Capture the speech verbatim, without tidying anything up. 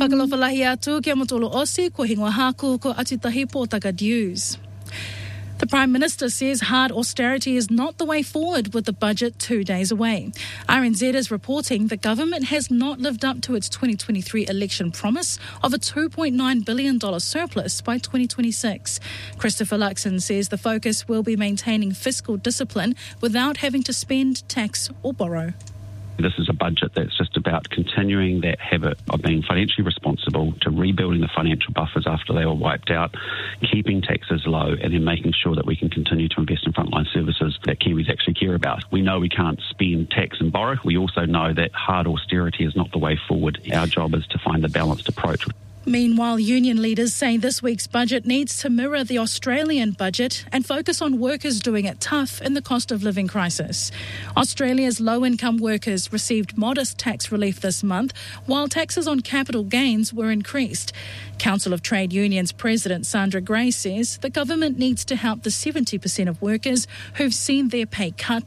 Whakalofalahi atu kia motolo osi ko hingoa haku ko atitahi pōtaka news. The Prime Minister says hard austerity is not the way forward with the budget two days away. R N Z is reporting the government has not lived up to its twenty twenty-three election promise of a two point nine billion dollars surplus by twenty twenty-six. Christopher Luxon says the focus will be maintaining fiscal discipline without having to spend, tax or borrow. This is a budget that's just about continuing that habit of being financially responsible, to rebuilding the financial buffers after they were wiped out, keeping taxes low, and then making sure that we can continue to invest in frontline services that Kiwis actually care about. We know we can't spend, tax and borrow. We also know that hard austerity is not the way forward. Our job is to find the balanced approach. Meanwhile, union leaders say this week's budget needs to mirror the Australian budget and focus on workers doing it tough in the cost of living crisis. Australia's low-income workers received modest tax relief this month, while taxes on capital gains were increased. Council of Trade Unions President Sandra Gray says the government needs to help the seventy percent of workers who've seen their pay cut